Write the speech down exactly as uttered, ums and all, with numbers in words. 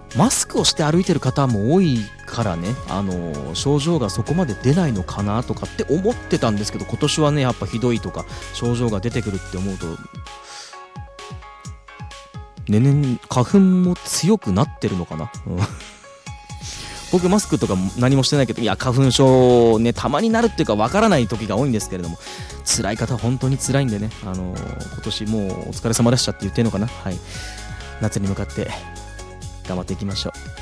マスクをして歩いてる方も多いからね、あの症状がそこまで出ないのかなとかって思ってたんですけど、今年はねやっぱひどいとか症状が出てくるって思うと、年々花粉も強くなってるのかな、うん僕マスクとか何もしてないけど、いや花粉症ねたまになるっていうかわからない時が多いんですけれども、辛い方本当に辛いんでね、あのー、今年もうお疲れ様でしたって言ってるのかな。はい、夏に向かって頑張っていきましょう。